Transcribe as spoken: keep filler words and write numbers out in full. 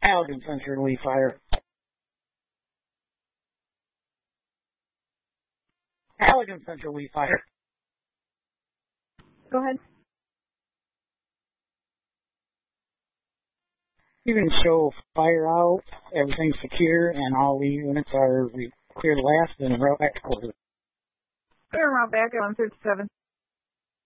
Halogen sensor lead fire. Halogen sensor lead fire. Go ahead. You can show fire out, everything's secure, and all the units are clear to last and route back to quarter. Clear route back at one thirty-seven.